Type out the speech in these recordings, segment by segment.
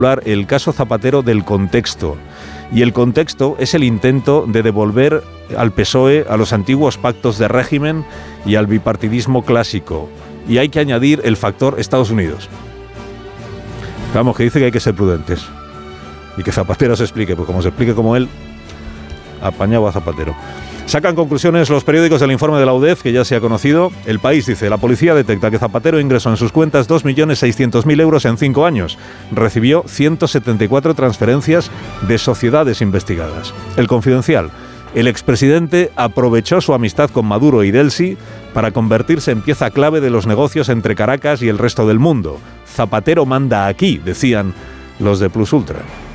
el caso Zapatero del contexto. Y el contexto es el intento de devolver al PSOE a los antiguos pactos de régimen y al bipartidismo clásico. Y hay que añadir el factor Estados Unidos. Vamos, que dice que hay que ser prudentes. Y que Zapatero se explique, pues como se explique como él, apañado a Zapatero. Sacan conclusiones los periódicos del informe de la UDEF, que ya se ha conocido. El País dice: la policía detecta que Zapatero ingresó en sus cuentas 2.600.000 euros en 5 años. Recibió 174 transferencias de sociedades investigadas. El Confidencial: el expresidente aprovechó su amistad con Maduro y Delcy para convertirse en pieza clave de los negocios entre Caracas y el resto del mundo. Zapatero manda aquí, decían los de Plus Ultra.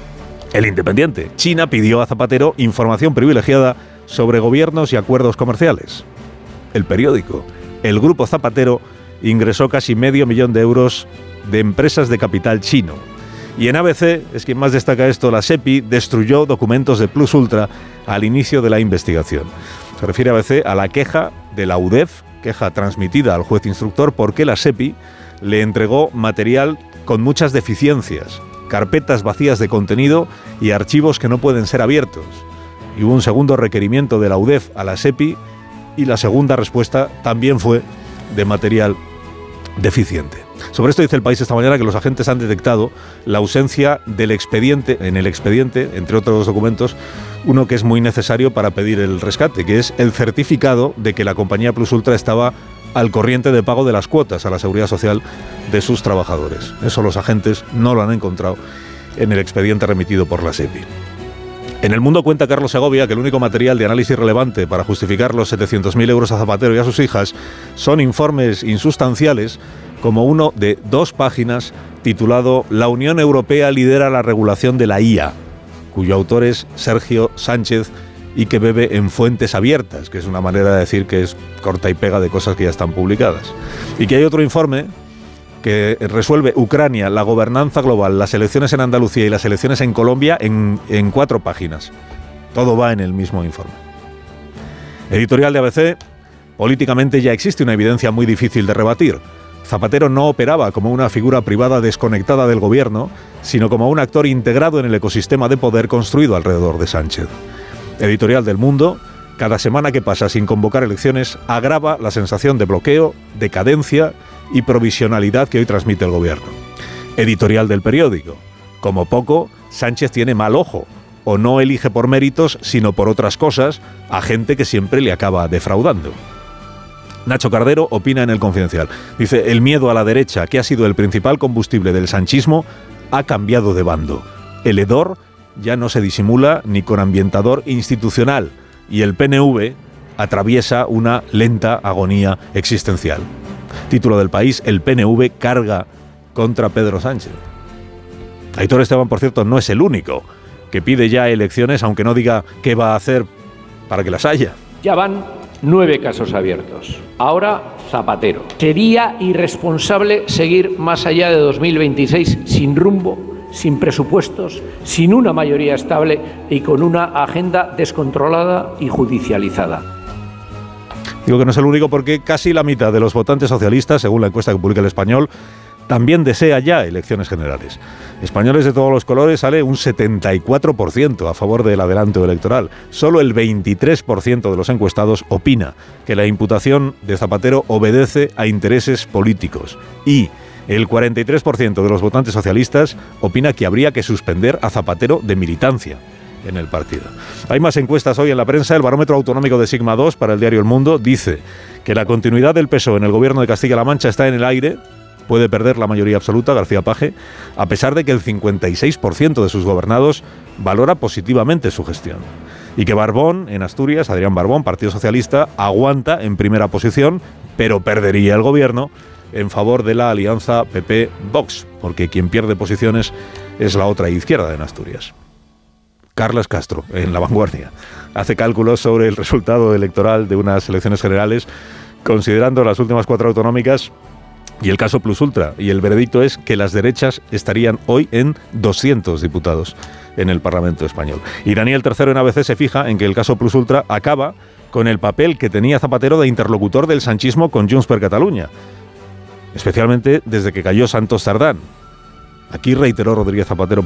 El Independiente: China pidió a Zapatero información privilegiada sobre gobiernos y acuerdos comerciales. El Periódico: el grupo Zapatero ingresó casi $500.000 de euros de empresas de capital chino. Y en ABC, es quien más destaca esto, la SEPI destruyó documentos de Plus Ultra al inicio de la investigación. Se refiere ABC a la queja de la UDEF, queja transmitida al juez instructor porque la SEPI le entregó material con muchas deficiencias, carpetas vacías de contenido y archivos que no pueden ser abiertos. Y hubo un segundo requerimiento de la UDEF a la SEPI y la segunda respuesta también fue de material deficiente. Sobre esto dice El País esta mañana que los agentes han detectado la ausencia del expediente, en el expediente, entre otros documentos, uno que es muy necesario para pedir el rescate, que es el certificado de que la compañía Plus Ultra estaba al corriente de pago de las cuotas a la seguridad social de sus trabajadores. Eso los agentes no lo han encontrado en el expediente remitido por la SEPI. En El Mundo cuenta Carlos Segovia que el único material de análisis relevante para justificar los 700.000 euros a Zapatero y a sus hijas son informes insustanciales, como uno de 2 páginas titulado «La Unión Europea lidera la regulación de la IA», cuyo autor es Sergio Sánchez y que bebe en fuentes abiertas, que es una manera de decir que es corta y pega de cosas que ya están publicadas. Y que hay otro informe que resuelve Ucrania, la gobernanza global, las elecciones en Andalucía y las elecciones en Colombia en 4 páginas. Todo va en el mismo informe. Editorial de ABC: políticamente ya existe una evidencia muy difícil de rebatir. Zapatero no operaba como una figura privada desconectada del gobierno, sino como un actor integrado en el ecosistema de poder construido alrededor de Sánchez. Editorial del Mundo: cada semana que pasa sin convocar elecciones agrava la sensación de bloqueo, decadencia y provisionalidad que hoy transmite el gobierno. Editorial del Periódico: como poco, Sánchez tiene mal ojo, o no elige por méritos, sino por otras cosas, a gente que siempre le acaba defraudando. Nacho Cardero opina en El Confidencial. Dice: el miedo a la derecha, que ha sido el principal combustible del sanchismo, ha cambiado de bando. El hedor ya no se disimula ni con ambientador institucional, y el PNV atraviesa una lenta agonía existencial. Título del País: el PNV carga contra Pedro Sánchez. Aitor Esteban, por cierto, no es el único que pide ya elecciones, aunque no diga qué va a hacer para que las haya. Ya van 9 casos abiertos. Ahora Zapatero. Sería irresponsable seguir más allá de 2026 sin rumbo, sin presupuestos, sin una mayoría estable y con una agenda descontrolada y judicializada. Digo que no es el único porque casi la mitad de los votantes socialistas, según la encuesta que publica El Español, también desea ya elecciones generales. Españoles de todos los colores sale un 74% a favor del adelanto electoral. Solo el 23% de los encuestados opina que la imputación de Zapatero obedece a intereses políticos. Y el 43% de los votantes socialistas opina que habría que suspender a Zapatero de militancia en el partido. Hay más encuestas hoy en la prensa. El barómetro autonómico de Sigma 2 para el diario El Mundo dice que la continuidad del PSOE en el gobierno de Castilla-La Mancha está en el aire. Puede perder la mayoría absoluta García Paje, a pesar de que el 56% de sus gobernados valora positivamente su gestión. Y que Barbón, en Asturias, Adrián Barbón, Partido Socialista, aguanta en primera posición, pero perdería el gobierno en favor de la alianza PP-Vox, porque quien pierde posiciones es la otra izquierda en Asturias. Carles Castro, en La Vanguardia, hace cálculos sobre el resultado electoral de unas elecciones generales, considerando las últimas 4 autonómicas y el caso Plus Ultra, y el veredicto es que las derechas estarían hoy en 200 diputados en el Parlamento español. Y Daniel III en ABC se fija en que el caso Plus Ultra acaba con el papel que tenía Zapatero de interlocutor del sanchismo con Junts per Catalunya, especialmente desde que cayó Santos Sardán. Aquí reiteró Rodríguez Zapatero